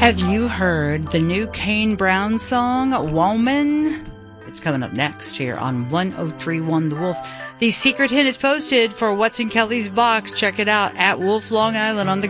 Have you heard the new Kane Brown song, Woman? It's coming up next here on 103.1 The Wolf. The secret hint is posted for What's in Kelly's Box. Check it out at Wolf Long Island on the